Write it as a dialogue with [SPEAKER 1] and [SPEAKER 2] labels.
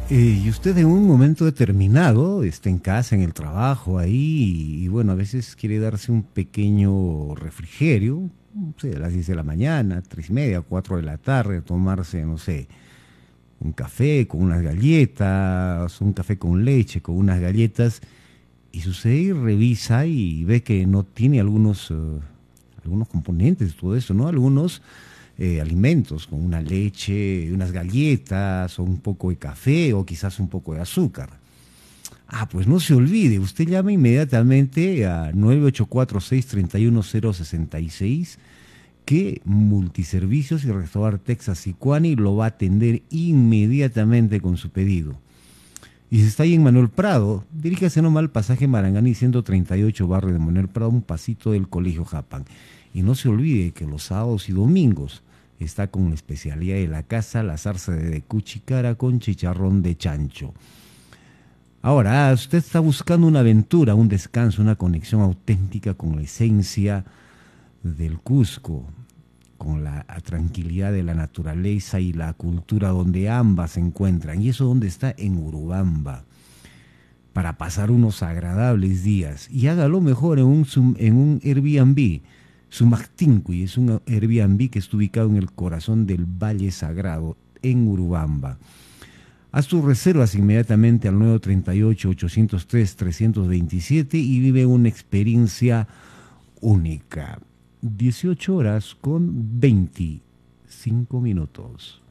[SPEAKER 1] Y usted en un momento determinado está en casa, en el trabajo, ahí, y bueno, a veces quiere darse un pequeño refrigerio, no sé, a las 10 de la mañana, 3:30, 4 de la tarde, tomarse, no sé, un café con unas galletas, un café con leche, con unas galletas, y sucede y revisa y ve que no tiene algunos componentes, todo eso, ¿no? Algunos alimentos, con una leche, unas galletas, o un poco de café, o quizás un poco de azúcar. Ah, pues no se olvide, usted llama inmediatamente a 984-631-066, que Multiservicios y Restaurar Texas Sicuani lo va a atender inmediatamente con su pedido. Y si está ahí en Manuel Prado, diríjase nomás al pasaje Marangani 138, barrio de Manuel Prado, un pasito del Colegio Japán. Y no se olvide que los sábados y domingos está con la especialidad de la casa, la zarza de cuchicara con chicharrón de chancho. Ahora, usted está buscando una aventura, un descanso, una conexión auténtica con la esencia del Cusco, con la tranquilidad de la naturaleza y la cultura donde ambas se encuentran. ¿Y eso dónde está? En Urubamba, para pasar unos agradables días. Y hágalo mejor en un Airbnb. Sumaktinqui es un Airbnb que está ubicado en el corazón del Valle Sagrado, en Urubamba. Haz tus reservas inmediatamente al 938-803-327 y vive una experiencia única. 18 horas con 25 minutos.